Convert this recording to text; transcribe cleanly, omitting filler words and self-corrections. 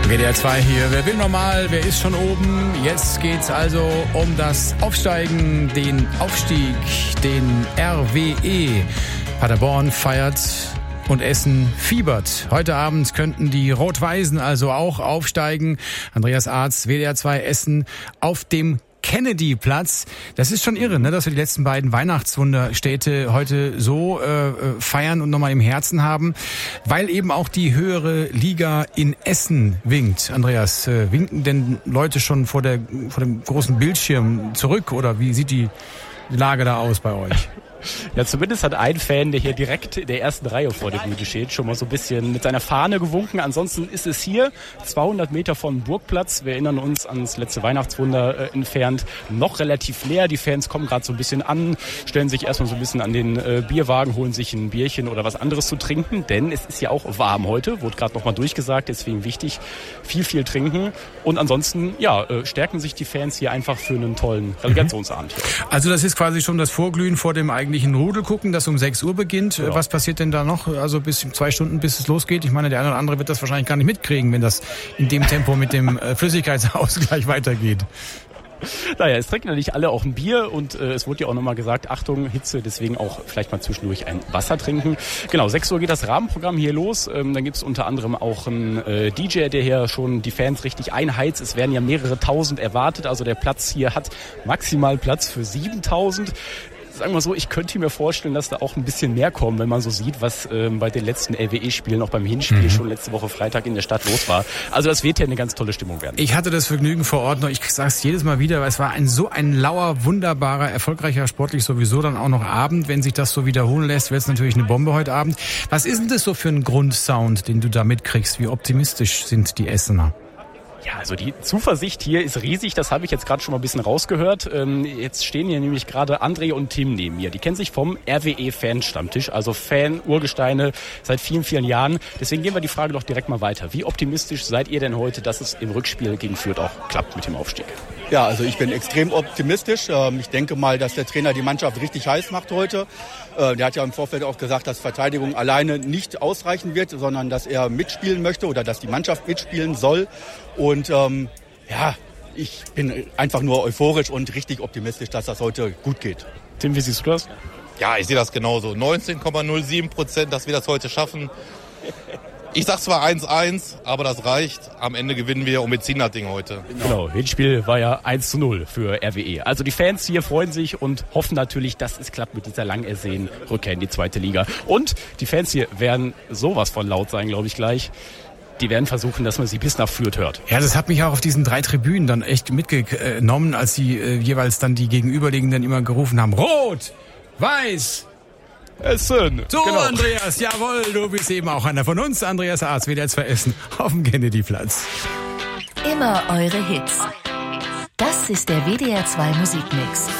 WDR 2 hier. Wer will normal, wer ist schon oben? Jetzt geht's also um das Aufsteigen, den Aufstieg, den RWE. Paderborn feiert und Essen fiebert. Heute Abend könnten die Rot-Weißen also auch aufsteigen. Andreas Arz, WDR 2 Essen auf dem Kennedy-Platz. Das ist schon irre, ne, dass wir die letzten beiden Weihnachtswunderstädte heute so feiern und nochmal im Herzen haben, weil eben auch die höhere Liga in Essen winkt. Andreas, winken denn Leute schon vor dem großen Bildschirm zurück oder wie sieht die Lage da aus bei euch? Ja, zumindest hat ein Fan, der hier direkt in der ersten Reihe vor der Bühne steht, schon mal so ein bisschen mit seiner Fahne gewunken. Ansonsten ist es hier 200 Meter vom Burgplatz. Wir erinnern uns ans letzte Weihnachtswunder entfernt. Noch relativ leer. Die Fans kommen gerade so ein bisschen an, stellen sich erstmal so ein bisschen an den Bierwagen, holen sich ein Bierchen oder was anderes zu trinken. Denn es ist ja auch warm heute, wurde gerade nochmal durchgesagt. Deswegen wichtig, viel trinken. Und ansonsten, ja, stärken sich die Fans hier einfach für einen tollen Relegationsabend hier. Also das ist quasi schon das Vorglühen vor dem eigentlichen Rudel gucken, das um 6 Uhr beginnt. Ja. Was passiert denn da noch? Also bis 2 Stunden, bis es losgeht? Ich meine, der eine oder andere wird das wahrscheinlich gar nicht mitkriegen, wenn das in dem Tempo mit dem Flüssigkeitsausgleich weitergeht. Naja, es trinken natürlich alle auch ein Bier und es wurde ja auch nochmal gesagt, Achtung, Hitze, deswegen auch vielleicht mal zwischendurch ein Wasser trinken. Genau, 6 Uhr geht das Rahmenprogramm hier los. Dann gibt es unter anderem auch einen DJ, der hier schon die Fans richtig einheizt. Es werden ja mehrere tausend erwartet, also der Platz hier hat maximal Platz für 7000. Sagen wir so, ich könnte mir vorstellen, dass da auch ein bisschen mehr kommen, wenn man so sieht, was bei den letzten RWE-Spielen, auch beim Hinspiel schon letzte Woche Freitag in der Stadt los war. Also das wird ja eine ganz tolle Stimmung werden. Ich hatte das Vergnügen vor Ort noch, ich sage es jedes Mal wieder, weil es war so ein lauer, wunderbarer, erfolgreicher, sportlich sowieso dann auch noch Abend. Wenn sich das so wiederholen lässt, wird es natürlich eine Bombe heute Abend. Was ist denn das so für ein Grundsound, den du da mitkriegst? Wie optimistisch sind die Essener? Ja, also die Zuversicht hier ist riesig, das habe ich jetzt gerade schon mal ein bisschen rausgehört. Jetzt stehen hier nämlich gerade André und Tim neben mir. Die kennen sich vom RWE-Fan-Stammtisch, also Fan-Urgesteine seit vielen Jahren. Deswegen gehen wir die Frage doch direkt mal weiter. Wie optimistisch seid ihr denn heute, dass es im Rückspiel gegen Fürth auch klappt mit dem Aufstieg? Ja, also ich bin extrem optimistisch. Ich denke mal, dass der Trainer die Mannschaft richtig heiß macht heute. Der hat ja im Vorfeld auch gesagt, dass Verteidigung alleine nicht ausreichen wird, sondern dass er mitspielen möchte oder dass die Mannschaft mitspielen soll. Und ich bin einfach nur euphorisch und richtig optimistisch, dass das heute gut geht. Tim, wie siehst du das? Ja, ich sehe das genauso. 19,07%, dass wir das heute schaffen. Ich sag zwar 1-1, aber das reicht. Am Ende gewinnen wir und wir ziehen das Ding heute. Genau, Hinspiel war ja 1-0 für RWE. Also die Fans hier freuen sich und hoffen natürlich, dass es klappt mit dieser lang ersehnten Rückkehr in die zweite Liga. Und die Fans hier werden sowas von laut sein, glaube ich, gleich. Die werden versuchen, dass man sie bis nach Fürth hört. Ja, das hat mich auch auf diesen 3 Tribünen dann echt mitgenommen, als sie jeweils dann die Gegenüberliegenden immer gerufen haben. Rot, Weiß, Essen. So, genau. Andreas, jawohl, du bist eben auch einer von uns. Andreas Arz, WDR 2 Essen auf dem Kennedy-Platz. Immer eure Hits. Das ist der WDR 2 Musikmix.